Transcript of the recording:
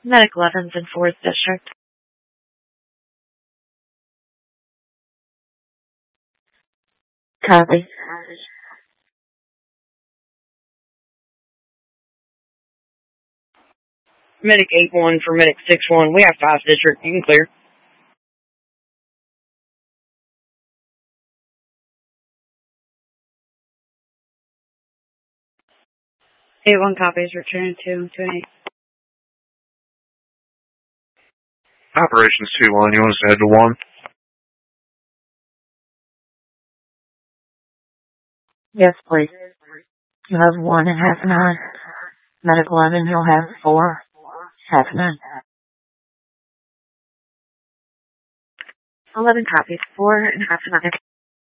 Medic 11's in 4th District. Copy. Medic 8-1 for Medic 6-1. We have 5th District. You can clear. Eight one copies, returning to 8. Operations 2-1, you want us to head to 1? Yes, please. You have 1 at half 9. Medic 11, you'll have 4, half 9. 11 copies, 4 and half 9.